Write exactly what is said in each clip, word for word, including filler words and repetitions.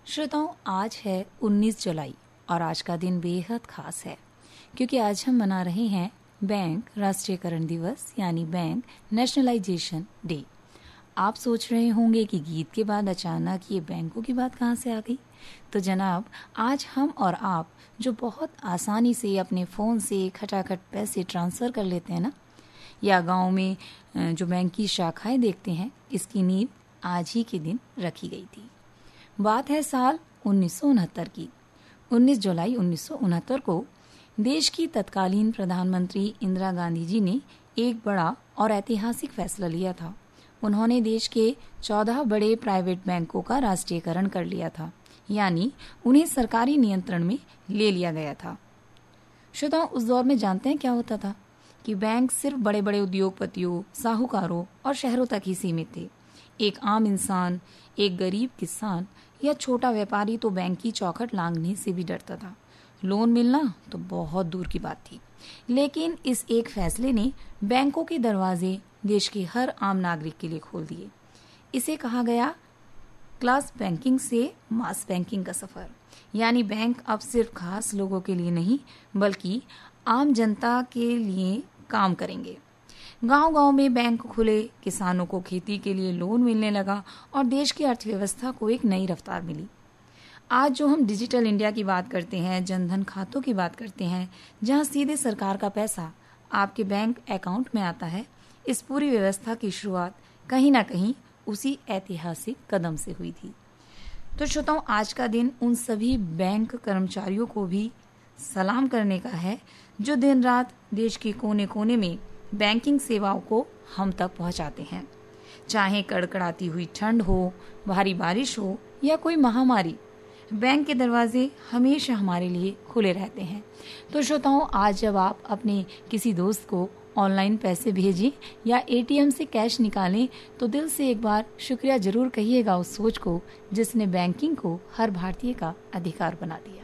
श्रोताओं, आज है उन्नीस जुलाई और आज का दिन बेहद खास है क्योंकि आज हम मना रहे हैं बैंक राष्ट्रीयकरण दिवस यानी बैंक नेशनलाइजेशन डे। आप सोच रहे होंगे कि गीत के बाद अचानक ये बैंकों की बात कहाँ से आ गई। तो जनाब, आज हम और आप जो बहुत आसानी से अपने फ़ोन से खटाखट पैसे ट्रांसफ़र कर लेते हैं ना, या गांव में जो बैंक की शाखाएं देखते हैं, इसकी नींव आज ही के दिन रखी गई थी। बात है साल उन्नीस सौ उनहत्तर की। उन्नीस जुलाई उन्नीस सौ उनहत्तर को देश की तत्कालीन प्रधानमंत्री इंदिरा गांधी जी ने एक बड़ा और ऐतिहासिक फैसला लिया था। उन्होंने देश के चौदह बड़े प्राइवेट बैंकों का राष्ट्रीयकरण कर लिया था, यानी उन्हें सरकारी नियंत्रण में ले लिया गया था। श्रोताओं, उस दौर में जानते हैं क्या होता था कि बैंक सिर्फ बड़े बड़े उद्योगपतियों, साहूकारों और शहरों तक ही सीमित थे। एक आम इंसान, एक गरीब किसान या छोटा व्यापारी तो बैंक की चौखट लांघने से भी डरता था। लोन मिलना तो बहुत दूर की बात थी। लेकिन इस एक फैसले ने बैंकों के दरवाजे देश के हर आम नागरिक के लिए खोल दिए। इसे कहा गया क्लास बैंकिंग से मास बैंकिंग का सफर, यानी बैंक अब सिर्फ खास लोगों के लिए नहीं बल्कि आम जनता के लिए काम करेंगे। गांव-गांव में बैंक खुले, किसानों को खेती के लिए लोन मिलने लगा और देश की अर्थव्यवस्था को एक नई रफ्तार मिली। आज जो हम डिजिटल इंडिया की बात करते हैं, जनधन खातों की बात करते हैं, जहां सीधे सरकार का पैसा आपके बैंक अकाउंट में आता है, इस पूरी व्यवस्था की शुरुआत कहीं ना कहीं उसी ऐतिहासिक कदम से हुई थी। तो श्रोताओं, आज का दिन उन सभी बैंक कर्मचारियों को भी सलाम करने का है जो दिन रात देश के कोने कोने में बैंकिंग सेवाओं को हम तक पहुंचाते हैं। चाहे कड़कड़ाती हुई ठंड हो, भारी बारिश हो या कोई महामारी, बैंक के दरवाजे हमेशा हमारे लिए खुले रहते हैं। तो श्रोताओं, आज जब आप अपने किसी दोस्त को ऑनलाइन पैसे भेजें या एटीएम से कैश निकालें तो दिल से एक बार शुक्रिया जरूर कहिएगा उस सोच को जिसने बैंकिंग को हर भारतीय का अधिकार बना दिया।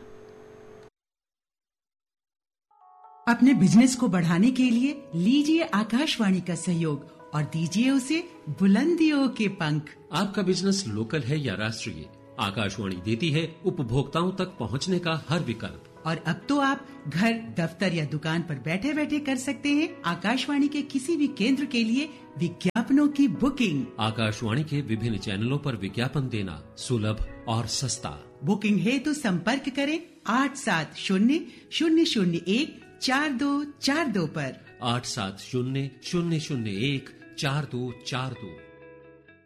अपने बिजनेस को बढ़ाने के लिए लीजिए आकाशवाणी का सहयोग और दीजिए उसे बुलंदियों के पंख। आपका बिजनेस लोकल है या राष्ट्रीय, आकाशवाणी देती है उपभोक्ताओं तक पहुंचने का हर विकल्प। और अब तो आप घर, दफ्तर या दुकान पर बैठे बैठे कर सकते हैं आकाशवाणी के किसी भी केंद्र के लिए विज्ञापनों की बुकिंग। आकाशवाणी के विभिन्न चैनलों पर विज्ञापन देना सुलभ और सस्ता। बुकिंग है तो संपर्क करें आठ सात शून्य शून्य शून्य एक चार दो चार दो पर। आठ सात शून्य शून्य शून्य एक चार दो चार दो।